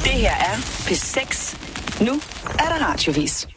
Det her er P6. Nu er der radiovis.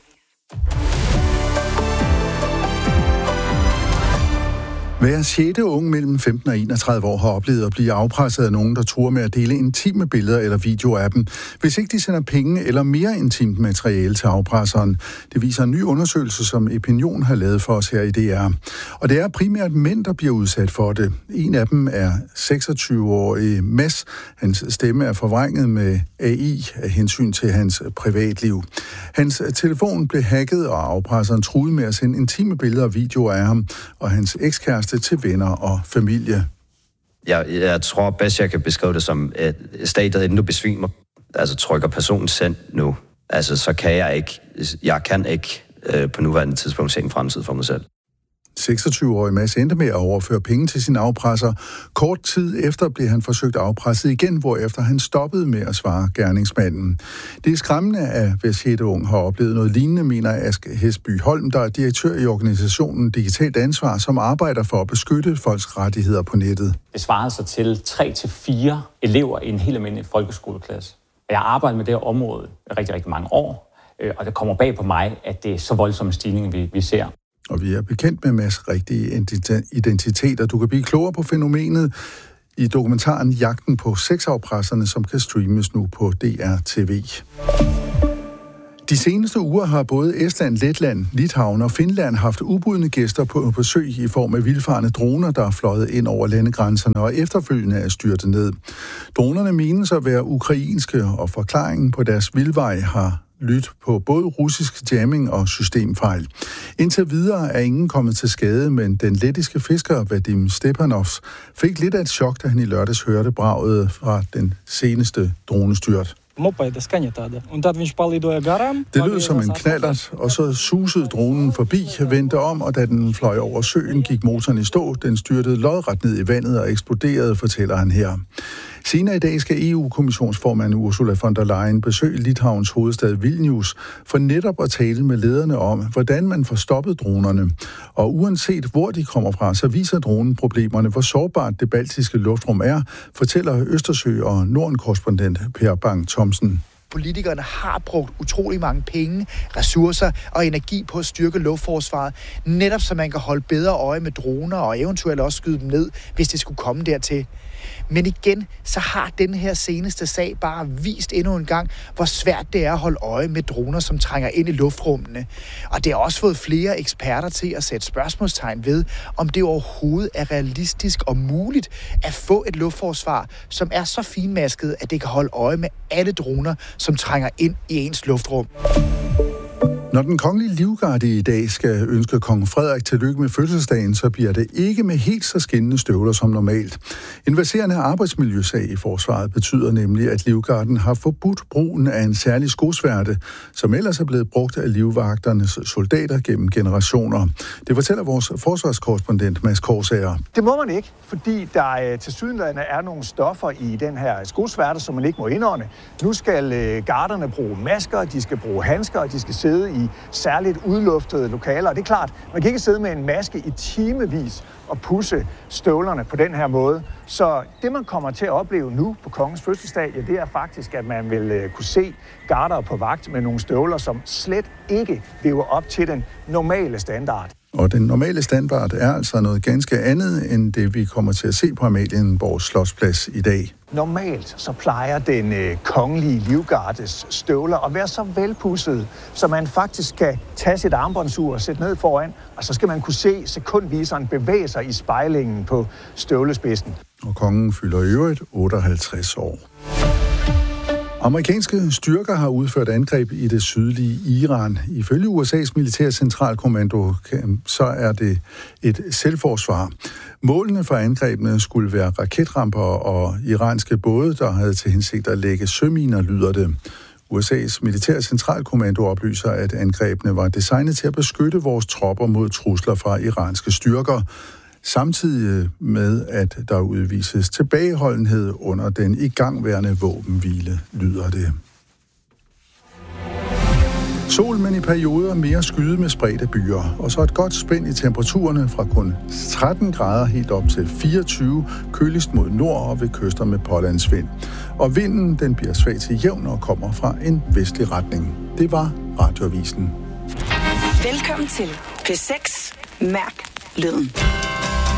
Hver 6. unge mellem 15 og 31 år har oplevet at blive afpresset af nogen, der truer med at dele intime billeder eller videoer af dem, hvis ikke de sender penge eller mere intimt materiale til afpresseren. Det viser en ny undersøgelse, som Opinion har lavet for os her i DR. Og det er primært mænd, der bliver udsat for det. En af dem er 26-årige Mads. Hans stemme er forvrænget med AI af hensyn til hans privatliv. Hans telefon blev hacket, og afpresseren truede med at sende intime billeder og videoer af ham og hans ekskæreste til venner og familie. Jeg tror bedst, jeg kan beskrive det som et stadiet, inden du besvimer, altså trykker personen send nu. Altså, så kan jeg kan ikke på nuværende tidspunkt se en fremtid for mig selv. 26-årige Mads endte med at overføre penge til sin afpresser. Kort tid efter blev han forsøgt afpresset igen, hvorefter han stoppede med at svare gerningsmanden. Det er skræmmende, at hver 6. ung har oplevet noget lignende, mener Aske Hesby Holm, der er direktør i organisationen Digitalt Ansvar, som arbejder for at beskytte folks rettigheder på nettet. Det svarede sig til 3-4 elever i en helt almindelig folkeskoleklasse. Jeg arbejder med det her område rigtig, rigtig mange år, og det kommer bag på mig, at det er så voldsomme stigninger, vi ser. Og vi er bekendt med Mads' rigtige identitet, og du kan blive klogere på fænomenet i dokumentaren Jagten på sexafpresserne, som kan streames nu på DR-TV. De seneste uger har både Estland, Letland, Litauen og Finland haft ubudne gæster på besøg i form af vildfarne droner, der er fløjet ind over landegrænserne og efterfølgende er styrtet ned. Dronerne menes at være ukrainske, og forklaringen på deres vildvej har lyttet på både russisk jamming og systemfejl. Indtil videre er ingen kommet til skade, men den lettiske fisker Vadim Stepanovs fik lidt af et chok, da han i lørdags hørte braget fra den seneste dronestyrt. Det lød som en knallert, og så susede dronen forbi, vendte om, og da den fløj over søen, gik motoren i stå. Den styrtede lodret ned i vandet og eksploderede, fortæller han her. Senere i dag skal EU-kommissionsformand Ursula von der Leyen besøge Litauens hovedstad Vilnius for netop at tale med lederne om, hvordan man får stoppet dronerne. Og uanset hvor de kommer fra, så viser dronen problemerne, hvor sårbart det baltiske luftrum er, fortæller Østersø- og Norden-korrespondent Per Bang-Thomsen. Politikerne har brugt utrolig mange penge, ressourcer og energi på at styrke luftforsvaret, netop så man kan holde bedre øje med droner og eventuelt også skyde dem ned, hvis det skulle komme dertil. Men igen, så har den her seneste sag bare vist endnu en gang, hvor svært det er at holde øje med droner, som trænger ind i luftrummene. Og det har også fået flere eksperter til at sætte spørgsmålstegn ved, om det overhovedet er realistisk og muligt at få et luftforsvar, som er så finmasket, at det kan holde øje med alle droner, som trænger ind i ens luftrum. Når den kongelige livgarde i dag skal ønske kong Frederik tillykke med fødselsdagen, så bliver det ikke med helt så skinnende støvler som normalt. En verserende arbejdsmiljøsag i forsvaret betyder nemlig, at livgarden har forbudt brugen af en særlig skosværte, som ellers er blevet brugt af livvagternes soldater gennem generationer. Det fortæller vores forsvarskorrespondent Mads Korsager. Det må man ikke, fordi der tilsyneladende er nogle stoffer i den her skosværte, som man ikke må indånde. Nu skal garderne bruge masker, de skal bruge handsker, og de skal sidde i særligt udluftede lokaler. Og det er klart, man kan ikke sidde med en maske i timevis og pusse støvlerne på den her måde. Så det, man kommer til at opleve nu på kongens fødselsdag, ja, det er faktisk, at man vil kunne se garder på vagt med nogle støvler, som slet ikke lever op til den normale standard. Og den normale standard er altså noget ganske andet, end det vi kommer til at se på Amalienborg Slotsplads i dag. Normalt så plejer den kongelige livgardes støvler at være så velpudsede, så man faktisk kan tage sit armbåndsur og sætte ned foran, og så skal man kunne se sekundviseren bevæge sig i spejlingen på støvlespidsen. Og kongen fylder i øvrigt 58 år. Amerikanske styrker har udført angreb i det sydlige Iran. Ifølge USA's militære centralkommando, så er det et selvforsvar. Målene for angrebene skulle være raketramper og iranske både, der havde til hensigt at lægge søminer, lyder det. USA's militære centralkommando oplyser, at angrebene var designet til at beskytte vores tropper mod trusler fra iranske styrker, samtidig med, at der udvises tilbageholdenhed under den igangværende våbenhvile, lyder det. Sol, men i perioder mere skyde med spredte byer. Og så et godt spænd i temperaturerne fra kun 13 grader helt op til 24, køligst mod nord og ved kyster med pålandsvind. Og vinden, den bliver svag til jævn og kommer fra en vestlig retning. Det var Radioavisen. Velkommen til P6. Mærk lyden.